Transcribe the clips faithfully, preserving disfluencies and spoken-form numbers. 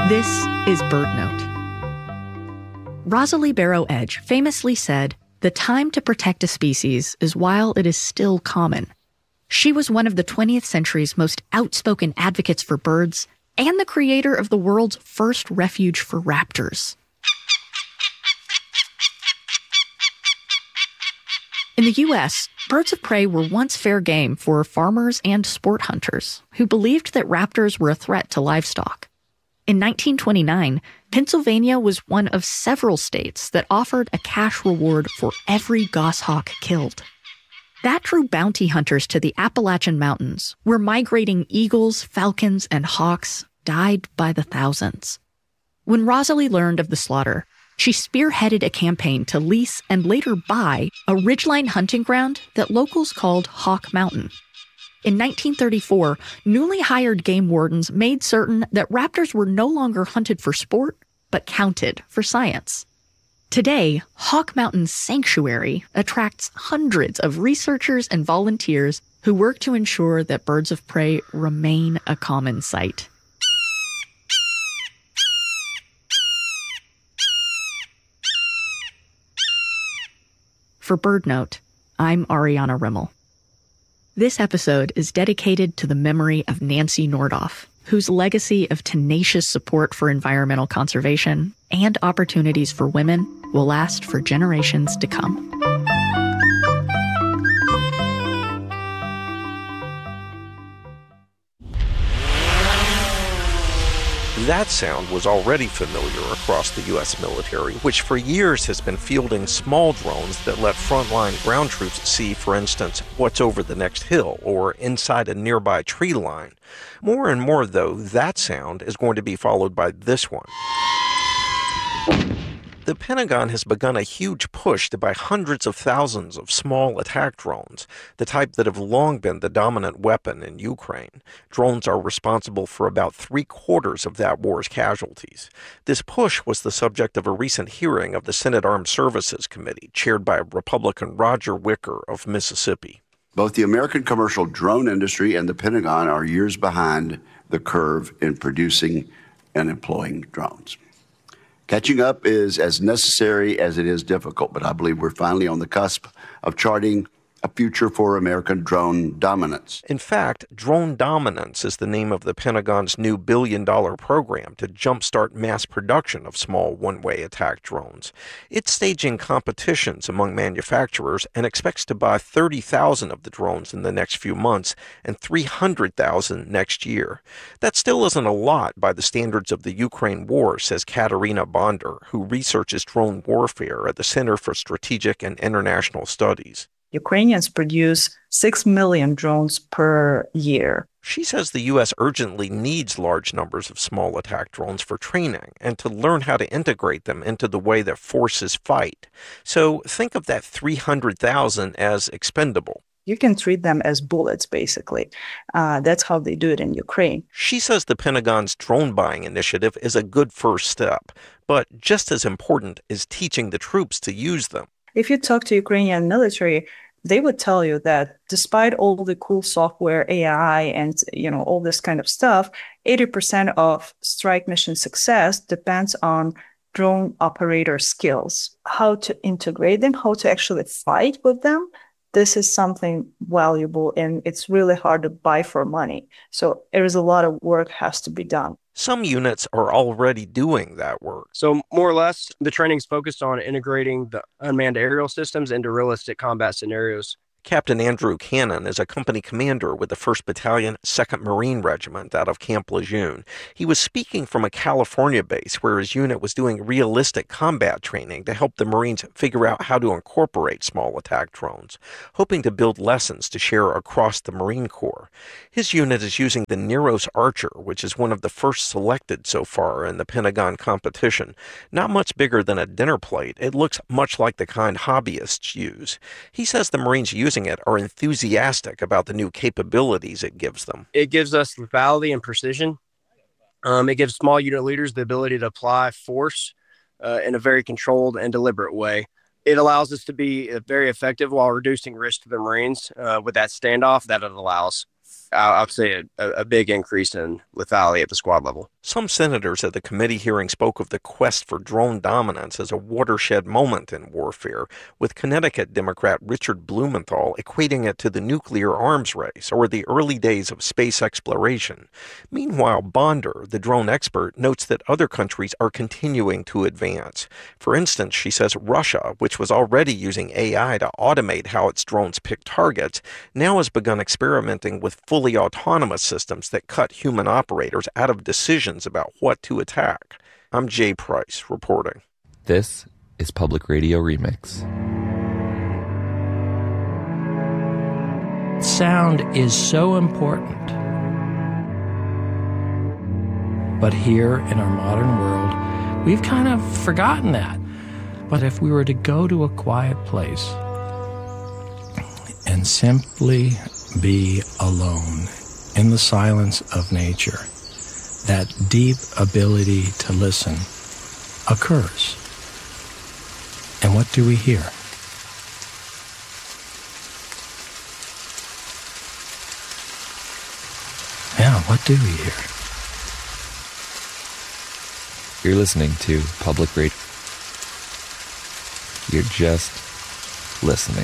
This is BirdNote. Rosalie Barrow Edge famously said, "The time to protect a species is while it is still common." She was one of the twentieth century's most outspoken advocates for birds and the creator of the world's first refuge for raptors. In the U S, birds of prey were once fair game for farmers and sport hunters who believed that raptors were a threat to livestock. In nineteen twenty-nine, Pennsylvania was one of several states that offered a cash reward for every goshawk killed. That drew bounty hunters to the Appalachian Mountains, where migrating eagles, falcons, and hawks died by the thousands. When Rosalie learned of the slaughter, she spearheaded a campaign to lease and later buy a ridgeline hunting ground that locals called Hawk Mountain. In nineteen thirty-four, newly hired game wardens made certain that raptors were no longer hunted for sport, but counted for science. Today, Hawk Mountain's sanctuary attracts hundreds of researchers and volunteers who work to ensure that birds of prey remain a common sight. For BirdNote, I'm Ariana Rimmel. This episode is dedicated to the memory of Nancy Nordoff, whose legacy of tenacious support for environmental conservation and opportunities for women will last for generations to come. That sound was already familiar across the U S military, which for years has been fielding small drones that let frontline ground troops see, for instance, what's over the next hill or inside a nearby tree line. More and more, though, that sound is going to be followed by this one. The Pentagon has begun a huge push to buy hundreds of thousands of small attack drones, the type that have long been the dominant weapon in Ukraine. Drones are responsible for about three quarters of that war's casualties. This push was the subject of a recent hearing of the Senate Armed Services Committee, chaired by Republican Roger Wicker of Mississippi. Both the American commercial drone industry and the Pentagon are years behind the curve in producing and employing drones. Catching up is as necessary as it is difficult, but I believe we're finally on the cusp of charting a future for American drone dominance. In fact, Drone Dominance is the name of the Pentagon's new billion-dollar program to jumpstart mass production of small one-way attack drones. It's staging competitions among manufacturers and expects to buy thirty thousand of the drones in the next few months and three hundred thousand next year. That still isn't a lot by the standards of the Ukraine war, says Katerina Bonder, who researches drone warfare at the Center for Strategic and International Studies. Ukrainians produce six million drones per year. She says the U S urgently needs large numbers of small attack drones for training and to learn how to integrate them into the way that forces fight. So think of that three hundred thousand as expendable. You can treat them as bullets, basically. Uh, that's how they do it in Ukraine. She says the Pentagon's drone buying initiative is a good first step, but just as important is teaching the troops to use them. If you talk to Ukrainian military, they would tell you that despite all the cool software, A I, and you know all this kind of stuff, eighty percent of strike mission success depends on drone operator skills. How to integrate them, how to actually fight with them. This is something valuable, and it's really hard to buy for money. So there is a lot of work has to be done. Some units are already doing that work. So more or less, the training is focused on integrating the unmanned aerial systems into realistic combat scenarios. Captain Andrew Cannon is a company commander with the first Battalion, second Marine Regiment out of Camp Lejeune. He was speaking from a California base where his unit was doing realistic combat training to help the Marines figure out how to incorporate small attack drones, hoping to build lessons to share across the Marine Corps. His unit is using the Neros Archer, which is one of the first selected so far in the Pentagon competition. Not much bigger than a dinner plate, it looks much like the kind hobbyists use. He says the Marines use using it are enthusiastic about the new capabilities it gives them. It gives us lethality and precision. Um, it gives small unit leaders the ability to apply force uh, in a very controlled and deliberate way. It allows us to be very effective while reducing risk to the Marines uh, with that standoff that it allows. I'll say a, a big increase in lethality at the squad level. Some senators at the committee hearing spoke of the quest for drone dominance as a watershed moment in warfare, with Connecticut Democrat Richard Blumenthal equating it to the nuclear arms race or the early days of space exploration. Meanwhile, Bonder, the drone expert, notes that other countries are continuing to advance. For instance, she says Russia, which was already using A I to automate how its drones pick targets, now has begun experimenting with fully autonomous systems that cut human operators out of decisions about what to attack. I'm Jay Price reporting. This is Public Radio Remix. Sound is so important. But here in our modern world, we've kind of forgotten that. But if we were to go to a quiet place and simply be alone in the silence of nature, that deep ability to listen occurs. And what do we hear? Yeah, what do we hear? You're listening to Public Radio. You're just listening.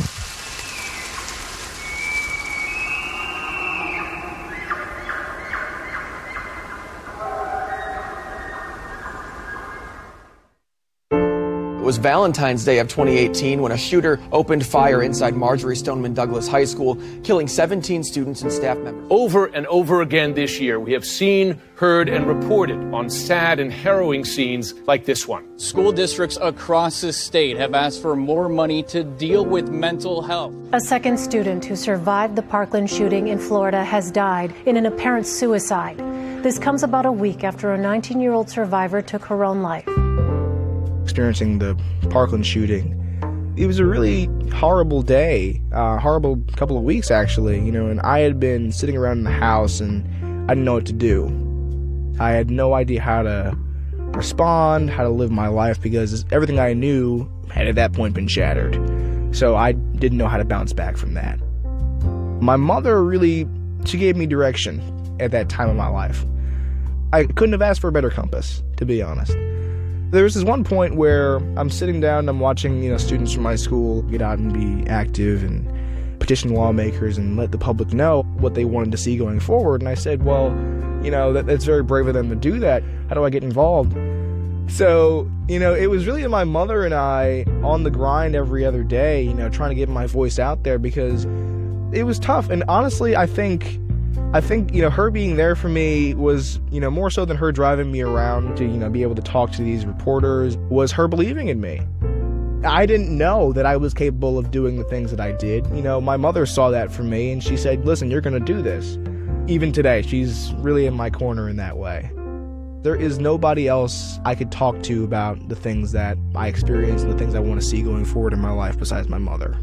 It was Valentine's Day of twenty eighteen when a shooter opened fire inside Marjory Stoneman Douglas High School, killing seventeen students and staff members. Over and over again this year, we have seen, heard, and reported on sad and harrowing scenes like this one. School districts across the state have asked for more money to deal with mental health. A second student who survived the Parkland shooting in Florida has died in an apparent suicide. This comes about a week after a nineteen-year-old survivor took her own life. Experiencing the Parkland shooting, it was a really horrible day, uh, horrible couple of weeks actually, you know, and I had been sitting around in the house and I didn't know what to do. I had no idea how to respond, how to live my life, because everything I knew had at that point been shattered. So I didn't know how to bounce back from that. My mother really, she gave me direction at that time of my life. I couldn't have asked for a better compass, to be honest. There was this one point where I'm sitting down and I'm watching, you know, students from my school get out and be active and petition lawmakers and let the public know what they wanted to see going forward. And I said, well, you know, that, that's very brave of them to do that. How do I get involved? So, you know, it was really my mother and I on the grind every other day, you know, trying to get my voice out there because it was tough. And honestly, I think... I think, you know, her being there for me was, you know, more so than her driving me around to, you know, be able to talk to these reporters, was her believing in me. I didn't know that I was capable of doing the things that I did. You know, my mother saw that for me and she said, listen, you're going to do this. Even today, she's really in my corner in that way. There is nobody else I could talk to about the things that I experienced and the things I want to see going forward in my life besides my mother.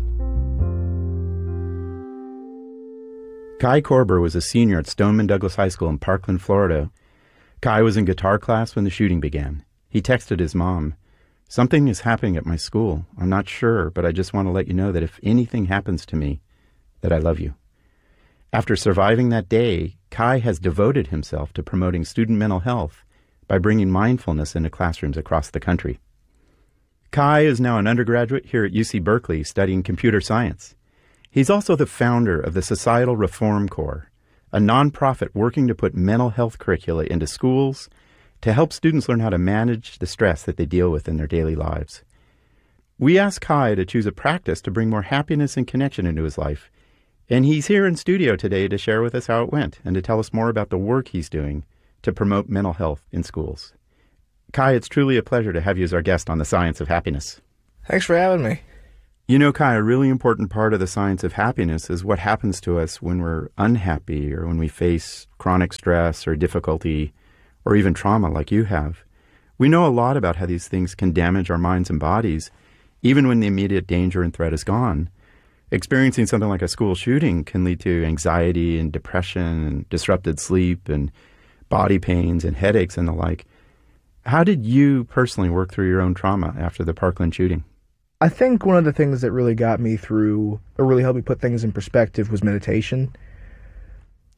Kai Korber was a senior at Stoneman Douglas High School in Parkland, Florida. Kai was in guitar class when the shooting began. He texted his mom, "Something is happening at my school. I'm not sure, but I just want to let you know that if anything happens to me, that I love you." After surviving that day, Kai has devoted himself to promoting student mental health by bringing mindfulness into classrooms across the country. Kai is now an undergraduate here at U C Berkeley studying computer science. He's also the founder of the Societal Reform Corps, a nonprofit working to put mental health curricula into schools to help students learn how to manage the stress that they deal with in their daily lives. We asked Kai to choose a practice to bring more happiness and connection into his life, and he's here in studio today to share with us how it went and to tell us more about the work he's doing to promote mental health in schools. Kai, it's truly a pleasure to have you as our guest on The Science of Happiness. Thanks for having me. You know, Kai, a really important part of the science of happiness is what happens to us when we're unhappy or when we face chronic stress or difficulty or even trauma like you have. We know a lot about how these things can damage our minds and bodies, even when the immediate danger and threat is gone. Experiencing something like a school shooting can lead to anxiety and depression and disrupted sleep and body pains and headaches and the like. How did you personally work through your own trauma after the Parkland shooting? I think one of the things that really got me through, or really helped me put things in perspective, was meditation.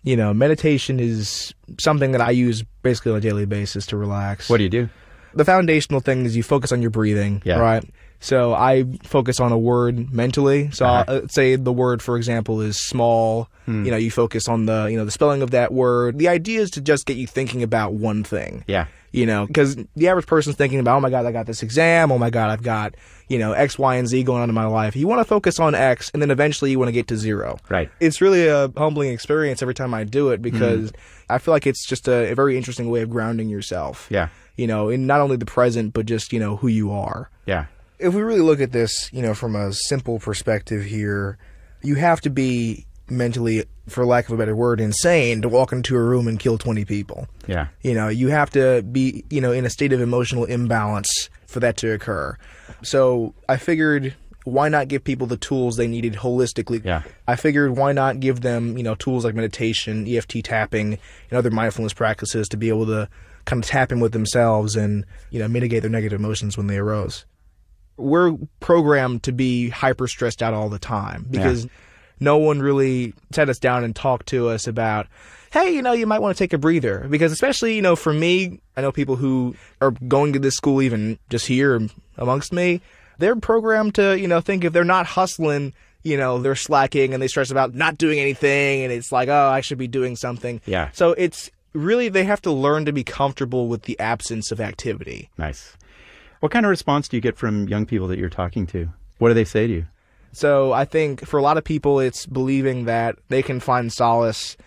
You know, meditation is something that I use basically on a daily basis to relax. What do you do? The foundational thing is you focus on your breathing, yeah. right? So I focus on a word mentally. So uh-huh. I'll, uh, say the word, for example, is small. Hmm. You know, you focus on the, you know, the spelling of that word. The idea is to just get you thinking about one thing. Yeah. You know, because the average person's thinking about, oh my God, I got this exam. Oh my God, I've got, you know, X, Y, and Z going on in my life. You want to focus on X, and then eventually you want to get to zero. Right. It's really a humbling experience every time I do it because mm. I feel like it's just a, a very interesting way of grounding yourself. Yeah. You know, in not only the present, but just, you know, who you are. Yeah. If we really look at this, you know, from a simple perspective here, you have to be mentally, for lack of a better word, insane to walk into a room and kill twenty people. Yeah. You know, you have to be, you know, in a state of emotional imbalance for that to occur. So I figured, why not give people the tools they needed holistically? Yeah. I figured, why not give them, you know, tools like meditation, E F T tapping, and other mindfulness practices to be able to kind of tap in with themselves and, you know, mitigate their negative emotions when they arose. We're programmed to be hyper stressed out all the time because yeah. no one really sat us down and talked to us about, hey, you know, you might want to take a breather. Because especially, you know, for me, I know people who are going to this school even just here amongst me, they're programmed to, you know, think if they're not hustling, you know, they're slacking and they stress about not doing anything. And it's like, oh, I should be doing something. Yeah. So it's really, they have to learn to be comfortable with the absence of activity. Nice. What kind of response do you get from young people that you're talking to? What do they say to you? So I think for a lot of people, it's believing that they can find solace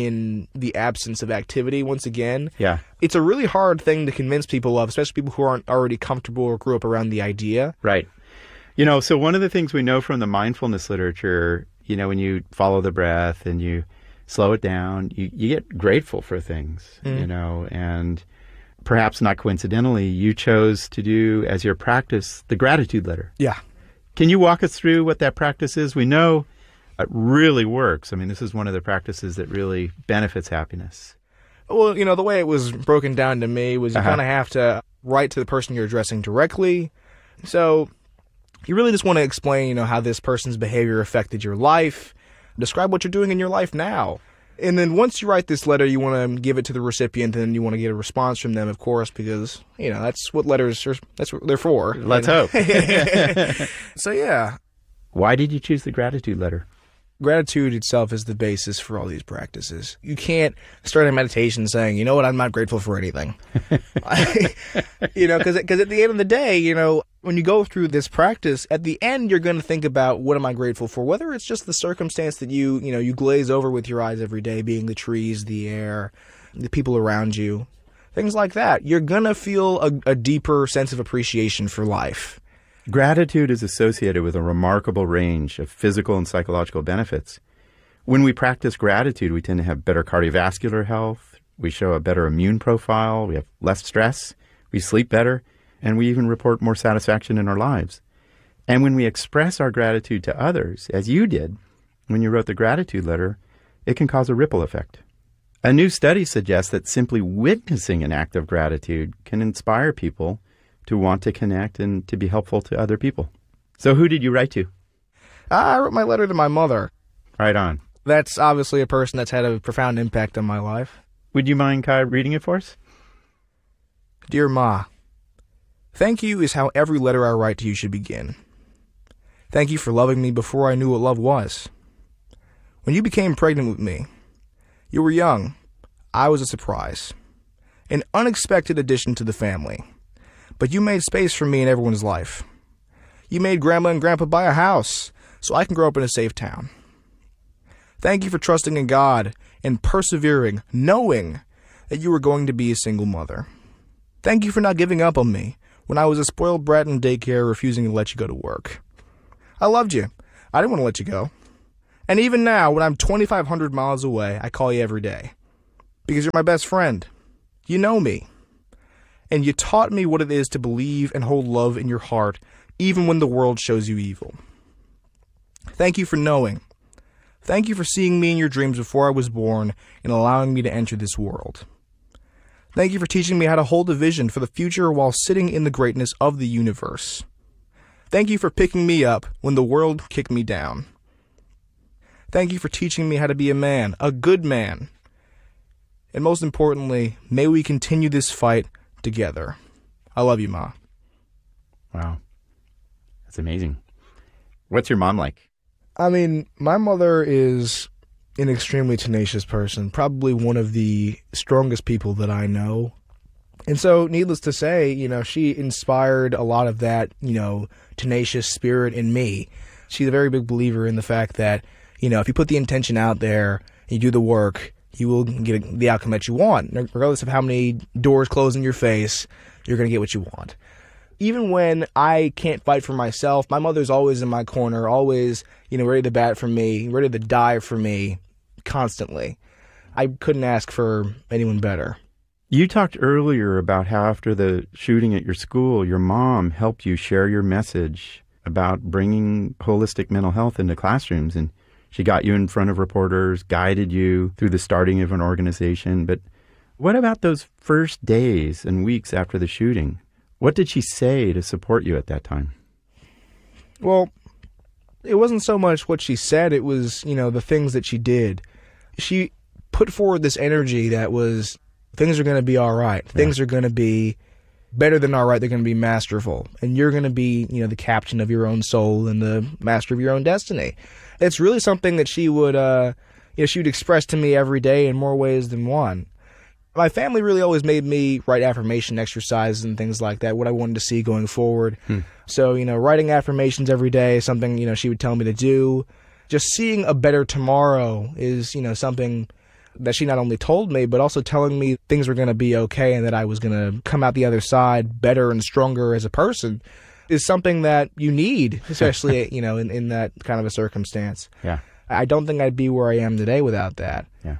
in the absence of activity once again. Yeah. It's a really hard thing to convince people of, especially people who aren't already comfortable or grew up around the idea. Right. You know, so one of the things we know from the mindfulness literature, you know, when you follow the breath and you slow it down, you, you get grateful for things, mm. you know, and perhaps not coincidentally, you chose to do as your practice the gratitude letter. Yeah. Can you walk us through what that practice is? We know it really works. I mean, this is one of the practices that really benefits happiness. Well, you know, the way it was broken down to me was you uh-huh. kind of have to write to the person you're addressing directly. So you really just want to explain, you know, how this person's behavior affected your life, describe what you're doing in your life now. And then once you write this letter, you want to give it to the recipient, and you want to get a response from them, of course, because, you know, that's what letters are, that's what they're for. Let's you know? hope. So, yeah. Why did you choose the gratitude letter? Gratitude itself is the basis for all these practices. You can't start a meditation saying, you know what, I'm not grateful for anything. You know, because because at the end of the day, you know, when you go through this practice, at the end, you're going to think about what am I grateful for, whether it's just the circumstance that you, you know, you glaze over with your eyes every day, being the trees, the air, the people around you, things like that. You're going to feel a, a deeper sense of appreciation for life. Gratitude is associated with a remarkable range of physical and psychological benefits. When we practice gratitude, we tend to have better cardiovascular health, we show a better immune profile, we have less stress, we sleep better, and we even report more satisfaction in our lives. And when we express our gratitude to others, as you did when you wrote the gratitude letter, it can cause a ripple effect. A new study suggests that simply witnessing an act of gratitude can inspire people to want to connect and to be helpful to other people. So who did you write to? I wrote my letter to my mother. Right on. That's obviously a person that's had a profound impact on my life. Would you mind, Kai, reading it for us? Dear Ma, thank you is how every letter I write to you should begin. Thank you for loving me before I knew what love was. When you became pregnant with me, you were young. I was a surprise. An unexpected addition to the family. But you made space for me in everyone's life. You made Grandma and Grandpa buy a house so I can grow up in a safe town. Thank you for trusting in God and persevering, knowing that you were going to be a single mother. Thank you for not giving up on me when I was a spoiled brat in daycare refusing to let you go to work. I loved you. I didn't want to let you go. And even now, when I'm twenty-five hundred miles away, I call you every day. Because you're my best friend. You know me. And you taught me what it is to believe and hold love in your heart, even when the world shows you evil. Thank you for knowing. Thank you for seeing me in your dreams before I was born and allowing me to enter this world. Thank you for teaching me how to hold a vision for the future while sitting in the greatness of the universe. Thank you for picking me up when the world kicked me down. Thank you for teaching me how to be a man, a good man. And most importantly, may we continue this fight together. I love you, Ma. Wow. That's amazing. What's your mom like? I mean, my mother is an extremely tenacious person, probably one of the strongest people that I know. And so, needless to say, you know, she inspired a lot of that, you know, tenacious spirit in me. She's a very big believer in the fact that, you know, if you put the intention out there, you do the work, you will get the outcome that you want. Regardless of how many doors close in your face, you're going to get what you want. Even when I can't fight for myself, my mother's always in my corner, always, you know, ready to bat for me, ready to die for me, constantly. I couldn't ask for anyone better. You talked earlier about how after the shooting at your school, your mom helped you share your message about bringing holistic mental health into classrooms, and she got you in front of reporters, guided you through the starting of an organization. But what about those first days and weeks after the shooting? What did she say to support you at that time? Well, it wasn't so much what she said, it was, you know, the things that she did. She put forward this energy that was, things are going to be all right. Yeah. Things are going to be better than all right. They're going to be masterful. And you're going to be, you know, the captain of your own soul and the master of your own destiny. It's really something that she would, uh, you know, she would express to me every day in more ways than one. My family really always made me write affirmation exercises and things like that, what I wanted to see going forward. Hmm. So, you know, writing affirmations every day, something, you know, she would tell me to do. Just seeing a better tomorrow is, you know, something that she not only told me, but also telling me things were going to be okay and that I was going to come out the other side better and stronger as a person is something that you need, especially, you know, in, in that kind of a circumstance. Yeah. I don't think I'd be where I am today without that. Yeah.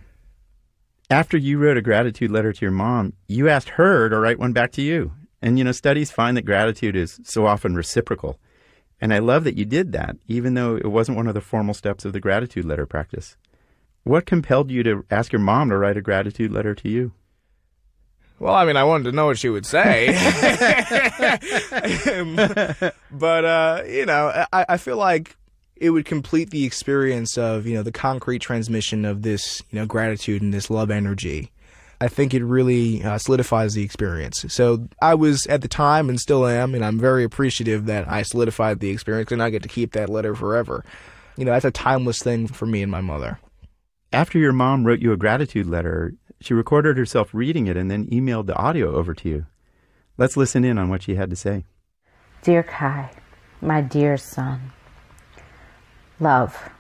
After you wrote a gratitude letter to your mom, you asked her to write one back to you. And, you know, studies find that gratitude is so often reciprocal. And I love that you did that, even though it wasn't one of the formal steps of the gratitude letter practice. What compelled you to ask your mom to write a gratitude letter to you? Well, I mean, I wanted to know what she would say. But, uh, you know, I, I feel like it would complete the experience of, you know, the concrete transmission of this, you know, gratitude and this love energy. I think it really uh, solidifies the experience. So I was at the time and still am, and I'm very appreciative that I solidified the experience and I get to keep that letter forever. You know, that's a timeless thing for me and my mother. After your mom wrote you a gratitude letter, she recorded herself reading it and then emailed the audio over to you. Let's listen in on what she had to say. Dear Kai, my dear son, love.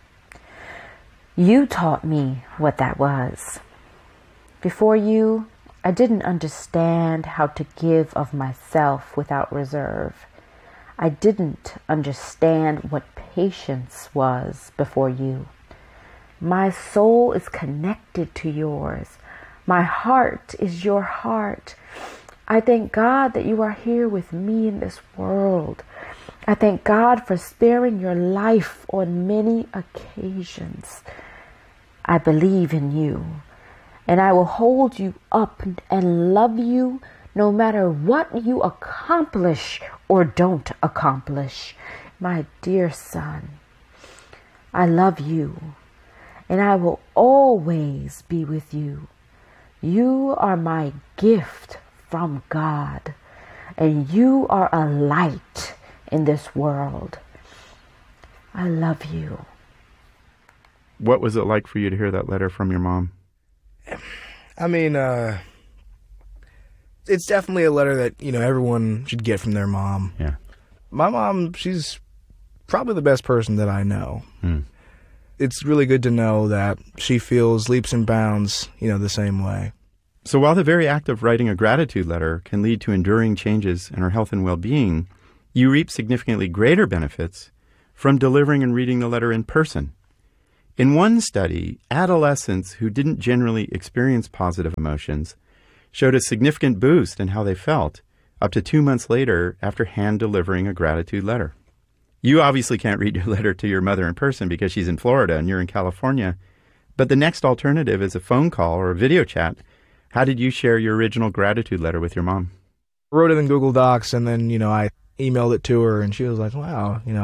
You taught me what that was. Before you, I didn't understand how to give of myself without reserve. I didn't understand what patience was before you. My soul is connected to yours. My heart is your heart. I thank God that you are here with me in this world. I thank God for sparing your life on many occasions. I believe in you, and I will hold you up and love you no matter what you accomplish or don't accomplish. My dear son, I love you, and I will always be with you. You are my gift from God, and you are a light in this world. I love you. What was it like for you to hear that letter from your mom? I mean, uh, it's definitely a letter that, you know, everyone should get from their mom. Yeah. My mom, she's probably the best person that I know. Hmm. It's really good to know that she feels leaps and bounds, you know, the same way. So while the very act of writing a gratitude letter can lead to enduring changes in her health and well-being, you reap significantly greater benefits from delivering and reading the letter in person. In one study, adolescents who didn't generally experience positive emotions showed a significant boost in how they felt up to two months later after hand-delivering a gratitude letter. You obviously can't read your letter to your mother in person because she's in Florida and you're in California, but the next alternative is a phone call or a video chat. How did you share your original gratitude letter with your mom? I wrote it in Google Docs, and then, you know, I emailed it to her, and she was like, wow, you know,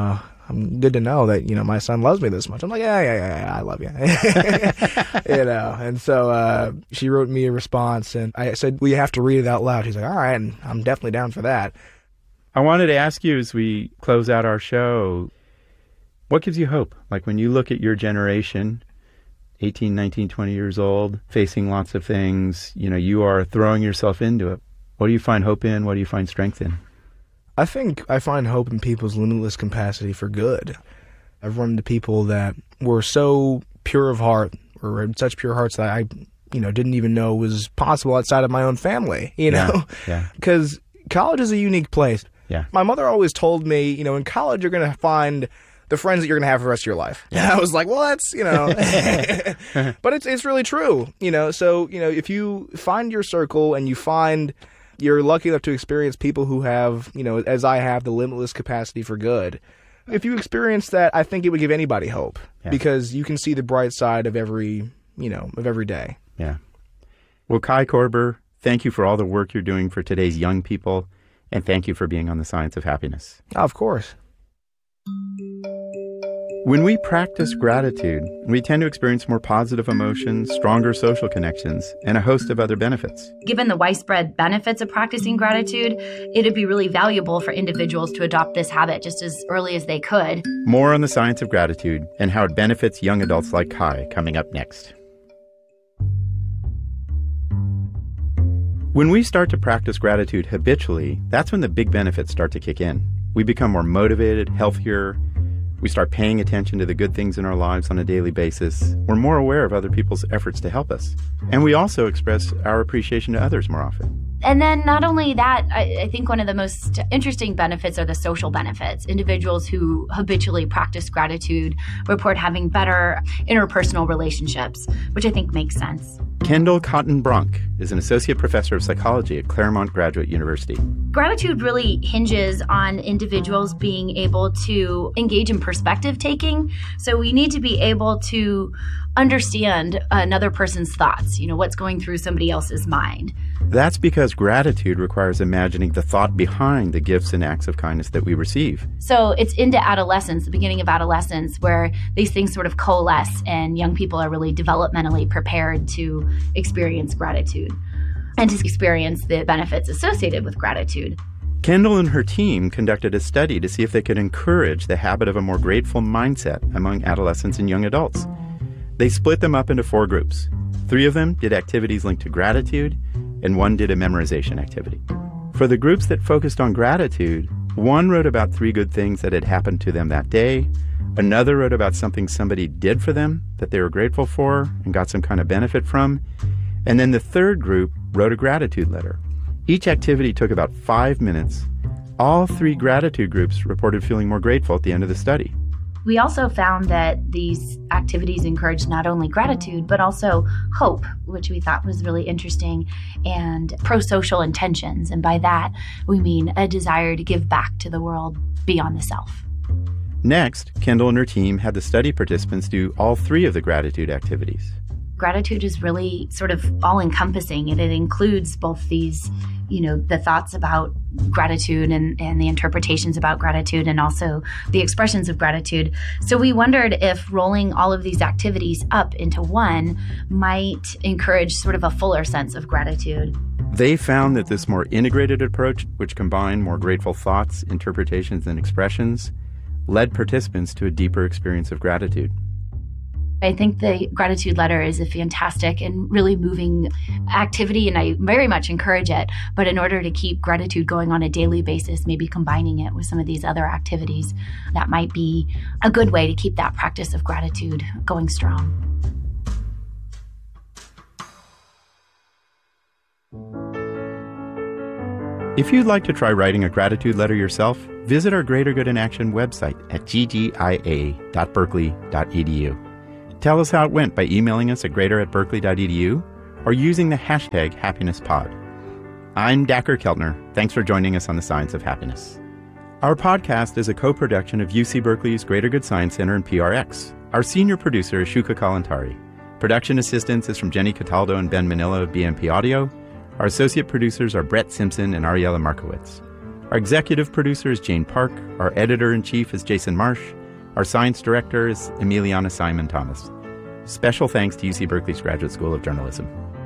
I'm good to know that, you know, my son loves me this much. I'm like, yeah, yeah, yeah, yeah I love you. You know, and so uh, she wrote me a response, and I said, well, you have to read it out loud. She's like, all right, and I'm definitely down for that. I wanted to ask you as we close out our show, what gives you hope? Like when you look at your generation, eighteen, nineteen, twenty years old, facing lots of things, you know, you are throwing yourself into it. What do you find hope in? What do you find strength in? I think I find hope in people's limitless capacity for good. I've run into people that were so pure of heart, or had such pure hearts that I, you know, didn't even know was possible outside of my own family, you know? Yeah. Because college is a unique place. Yeah. My mother always told me, you know, in college you're going to find the friends that you're going to have for the rest of your life. And I was like, well, that's, you know, but it's it's really true, you know? So, you know, if you find your circle and you find you're lucky enough to experience people who have, you know, as I have, the limitless capacity for good. If you experience that, I think it would give anybody hope yeah. because you can see the bright side of every, you know, of every day. Yeah. Well, Kai Korber, thank you for all the work you're doing for today's young people, and thank you for being on The Science of Happiness. Of course. When we practice gratitude, we tend to experience more positive emotions, stronger social connections, and a host of other benefits. Given the widespread benefits of practicing gratitude, it'd be really valuable for individuals to adopt this habit just as early as they could. More on the science of gratitude and how it benefits young adults like Kai coming up next. When we start to practice gratitude habitually, that's when the big benefits start to kick in. We become more motivated, healthier. We start paying attention to the good things in our lives on a daily basis. We're more aware of other people's efforts to help us. And we also express our appreciation to others more often. And then not only that, I, I think one of the most interesting benefits are the social benefits. Individuals who habitually practice gratitude report having better interpersonal relationships, which I think makes sense. Kendall Cotton Brunk is an associate professor of psychology at Claremont Graduate University. Gratitude really hinges on individuals being able to engage in perspective taking. So we need to be able to understand another person's thoughts, you know, what's going through somebody else's mind. That's because gratitude requires imagining the thought behind the gifts and acts of kindness that we receive. So it's into adolescence, the beginning of adolescence, where these things sort of coalesce and young people are really developmentally prepared to experience gratitude and to experience the benefits associated with gratitude. Kendall and her team conducted a study to see if they could encourage the habit of a more grateful mindset among adolescents and young adults. They split them up into four groups. Three of them did activities linked to gratitude, and one did a memorization activity. For the groups that focused on gratitude, one wrote about three good things that had happened to them that day, another wrote about something somebody did for them that they were grateful for and got some kind of benefit from, and then the third group wrote a gratitude letter. Each activity took about five minutes. All three gratitude groups reported feeling more grateful at the end of the study. We also found that these activities encouraged not only gratitude, but also hope, which we thought was really interesting, and pro-social intentions. And by that, we mean a desire to give back to the world beyond the self. Next, Kendall and her team had the study participants do all three of the gratitude activities. Gratitude is really sort of all-encompassing, and it includes both these, you know, the thoughts about gratitude and, and the interpretations about gratitude, and also the expressions of gratitude. So we wondered if rolling all of these activities up into one might encourage sort of a fuller sense of gratitude. They found that this more integrated approach, which combined more grateful thoughts, interpretations, and expressions, led participants to a deeper experience of gratitude. I think the gratitude letter is a fantastic and really moving activity, and I very much encourage it. But in order to keep gratitude going on a daily basis, maybe combining it with some of these other activities, that might be a good way to keep that practice of gratitude going strong. If you'd like to try writing a gratitude letter yourself, visit our Greater Good in Action website at g g i a dot berkeley dot e d u. Tell us how it went by emailing us at greater at berkeley dot e d u or using the hashtag HappinessPod. I'm Dacher Keltner. Thanks for joining us on The Science of Happiness. Our podcast is a co-production of U C Berkeley's Greater Good Science Center and P R X. Our senior producer is Shuka Kalantari. Production assistance is from Jenny Cataldo and Ben Manila of B M P Audio. Our associate producers are Brett Simpson and Ariella Markowitz. Our executive producer is Jane Park. Our editor-in-chief is Jason Marsh. Our science director is Emiliana Simon Thomas. Special thanks to U C Berkeley's Graduate School of Journalism.